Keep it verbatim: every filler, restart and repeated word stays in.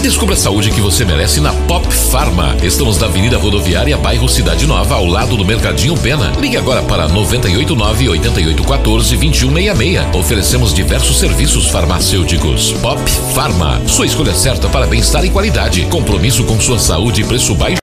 Descubra a saúde que você merece na Pop Pharma. Estamos na Avenida Rodoviária, bairro Cidade Nova, ao lado do Mercadinho Pena. Ligue agora para noventa e oito nove, oitenta e oito, quatorze, vinte e um sessenta e seis. Oferecemos diversos serviços farmacêuticos. Pop Pharma, sua escolha certa para bem-estar e qualidade. Compromisso com sua saúde e preço baixo.